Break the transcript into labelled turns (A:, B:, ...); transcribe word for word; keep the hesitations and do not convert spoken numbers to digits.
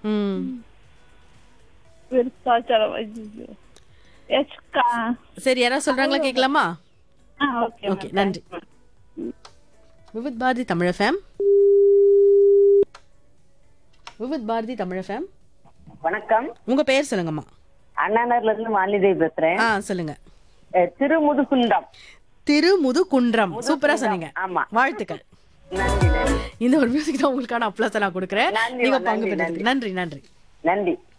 A: ம்
B: விருத்தாச்சலம் ஐயோ. எஸ்கா.
A: சரி, யாராவது சொல்றாங்களா கேட்கலாமா?
B: ஆ, ஓகே
A: ஓகே, நன்றி. விவித் பாரதி தமிழ் எஃப்எம். விவித் பாரதி தமிழ் எஃப்எம்.
C: வணக்கம்.
A: உங்க பேர் சொல்லுங்கம்மா.
C: அண்ணாநகர்ல இருந்து மாலிதேவி பேசுறேன்.
A: ஆ சொல்லுங்க.
C: அஹ், திருமுதுகுன்றம்.
A: திருமுதுகுன்றம். சூப்பரா சொன்னீங்க.
C: ஆமா.
A: வாழ்த்துக்கள்.
C: நன்றி நன்றி
A: இந்த ஒரு மியூசிக் தான் உங்களுக்கான அப்ளாஸ் நான் கொடுக்குறேன்.
C: நன்றி,
A: நீங்க
C: நன்றி,
A: பங்கு பெற்றதுக்கு நன்றி நன்றி
C: நன்றி.